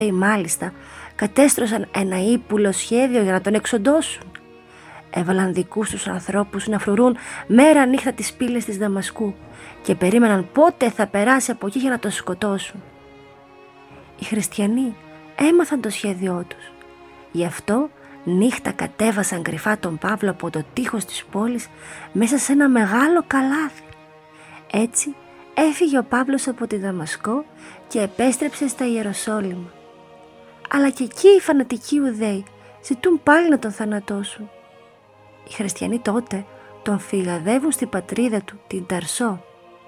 μάλιστα κατέστρωσαν ένα ύπουλο σχέδιο για να τον εξοντώσουν. Έβαλαν δικούς τους ανθρώπους να φρουρούν μέρα νύχτα τις πύλες της Δαμασκού και περίμεναν πότε θα περάσει από εκεί για να τον σκοτώσουν. Οι χριστιανοί έμαθαν το σχέδιό τους. Γι' αυτό νύχτα κατέβασαν κρυφά τον Παύλο από το τείχος της πόλης μέσα σε ένα μεγάλο καλάθι. Έτσι έφυγε ο Παύλος από τη Δαμασκό και επέστρεψε στα Ιεροσόλυμα. Αλλά και εκεί οι φανατικοί Ιουδαίοι ζητούν πάλι να τον θανατώσουν. Οι χριστιανοί τότε τον φυγαδεύουν στην πατρίδα του, την Ταρσό.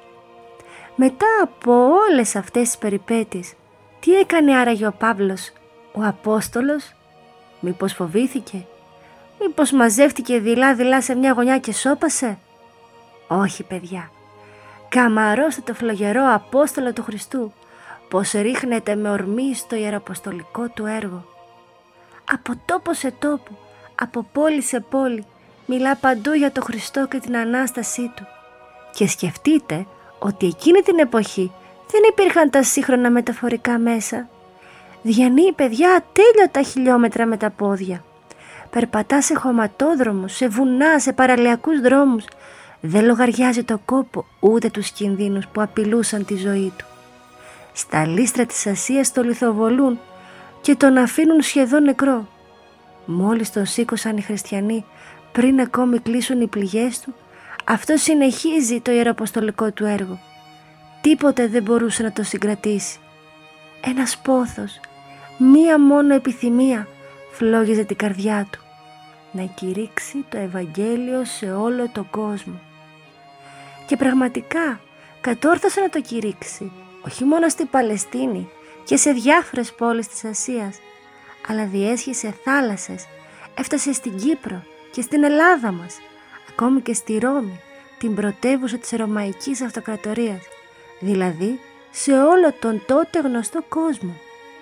Μετά από όλες αυτές τις περιπέτειες, τι έκανε άραγε ο Παύλος, ο Απόστολος? Μήπως φοβήθηκε? Μήπως μαζεύτηκε δειλά-δειλά σε μια γωνιά και σώπασε? Όχι, παιδιά. Καμαρώστε το φλογερό Απόστολο του Χριστού, πως ρίχνεται με ορμή στο ιεραποστολικό του έργο. Από τόπο σε τόπο, από πόλη σε πόλη, μιλά παντού για το Χριστό και την Ανάστασή Του. Και σκεφτείτε ότι εκείνη την εποχή δεν υπήρχαν τα σύγχρονα μεταφορικά μέσα. Διανύει, παιδιά, ατέλειωτα χιλιόμετρα με τα πόδια. Περπατά σε χωματόδρομους, σε βουνά, σε παραλιακούς δρόμους. Δεν λογαριάζει το κόπο ούτε τους κινδύνους που απειλούσαν τη ζωή του. Στα λίστρα της Ασίας το λιθοβολούν και τον αφήνουν σχεδόν νεκρό. Μόλις τον σήκωσαν οι χριστιανοί πριν ακόμη κλείσουν οι πληγές του, αυτό συνεχίζει το ιεραποστολικό του έργο. Τίποτε δεν μπορούσε να το συγκρατήσει. Ένας πόθος, μία μόνο επιθυμία φλόγιζε την καρδιά του: να κηρύξει το Ευαγγέλιο σε όλο τον κόσμο. Και πραγματικά κατόρθωσε να το κηρύξει, όχι μόνο στην Παλαιστίνη και σε διάφορες πόλεις της Ασίας, αλλά διέσχισε θάλασσες, έφτασε στην Κύπρο και στην Ελλάδα μας, ακόμη και στη Ρώμη, την πρωτεύουσα της Ρωμαϊκής Αυτοκρατορίας, δηλαδή σε όλο τον τότε γνωστό κόσμο.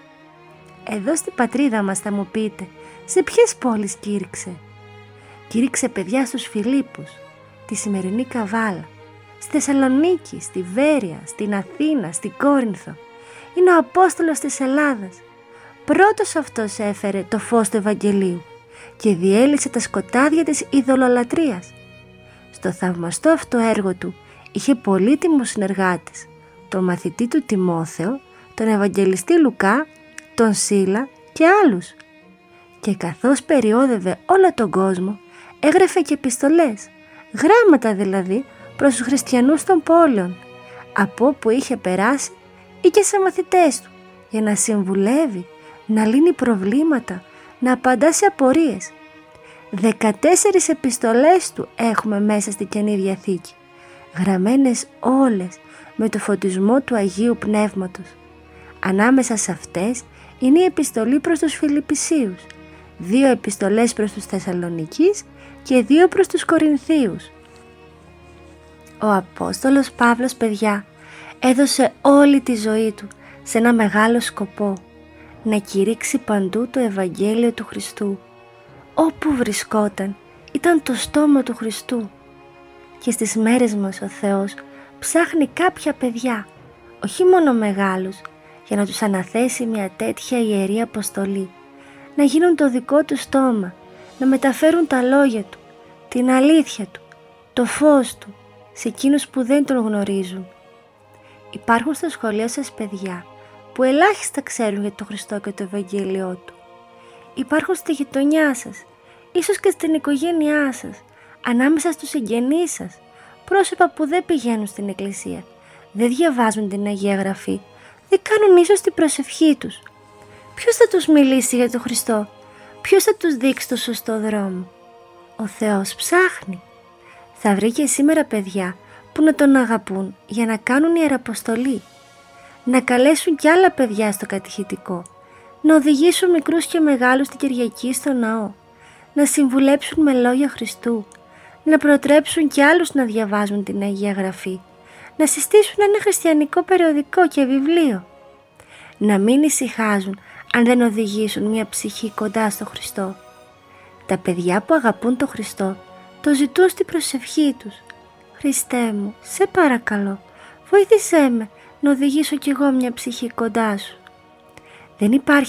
Εδώ στην πατρίδα μας θα μου πείτε, σε ποιες πόλεις κήρυξε? Κήρυξε, παιδιά, στους Φιλίππους, τη σημερινή Καβάλα, στη Θεσσαλονίκη, στη Βέρεια, στην Αθήνα, στην Κόρινθο. Είναι ο Απόστολος της Ελλάδας. Πρώτος αυτός έφερε το φως του Ευαγγελίου και διέλυσε τα σκοτάδια της ειδωλολατρίας. Στο θαυμαστό αυτό έργο του είχε πολύτιμους συνεργάτες, τον μαθητή του Τιμόθεο, τον Ευαγγελιστή Λουκά, τον Σίλα και άλλους. Και καθώς περιόδευε όλο τον κόσμο, έγραφε και επιστολές, γράμματα δηλαδή, προς τους χριστιανούς των πόλεων, από όπου είχε περάσει, ή και σε μαθητές του, για να συμβουλεύει, να λύνει προβλήματα, να απαντά σε απορίες. 14 επιστολές του έχουμε μέσα στην Καινή Διαθήκη, γραμμένες όλες με το φωτισμό του Αγίου Πνεύματος. Ανάμεσα σε αυτές είναι η επιστολή προς τους Φιλιππισίους, 2 επιστολές προς τους Θεσσαλονικείς και 2 προς τους Κορινθίους. Ο Απόστολος Παύλος, παιδιά, έδωσε όλη τη ζωή του σε ένα μεγάλο σκοπό: να κηρύξει παντού το Ευαγγέλιο του Χριστού. Όπου βρισκόταν ήταν το στόμα του Χριστού. Και στις μέρες μας ο Θεός ψάχνει κάποια παιδιά, όχι μόνο μεγάλους, για να τους αναθέσει μια τέτοια ιερή αποστολή, να γίνουν το δικό του στόμα, να μεταφέρουν τα λόγια του, την αλήθεια του, το φως του σε εκείνους που δεν τον γνωρίζουν. Υπάρχουν στα σχολεία σας παιδιά που ελάχιστα ξέρουν για τον Χριστό και το Ευαγγέλιό του. Υπάρχουν στη γειτονιά σας, ίσως και στην οικογένειά σας, ανάμεσα στους συγγενείς σας, πρόσωπα που δεν πηγαίνουν στην εκκλησία, δεν διαβάζουν την Αγία Γραφή, δεν κάνουν ίσως την προσευχή τους. Ποιος θα τους μιλήσει για τον Χριστό? Ποιος θα τους δείξει το σωστό δρόμο? Ο Θεός ψάχνει. Θα βρει και σήμερα παιδιά που να τον αγαπούν για να κάνουν ιεραποστολή, να καλέσουν κι άλλα παιδιά στο κατηχητικό, να οδηγήσουν μικρούς και μεγάλους την Κυριακή στο ναό, να συμβουλέψουν με λόγια Χριστού, να προτρέψουν κι άλλους να διαβάζουν την Αγία Γραφή, να συστήσουν ένα χριστιανικό περιοδικό και βιβλίο. Να μην ησυχάζουν αν δεν οδηγήσουν μια ψυχή κοντά στο Χριστό. Τα παιδιά που αγαπούν τον Χριστό το ζητούν στην προσευχή τους: Χριστέ μου, σε παρακαλώ, βοήθησέ με να οδηγήσω κι εγώ μια ψυχή κοντά σου. Δεν υπάρχει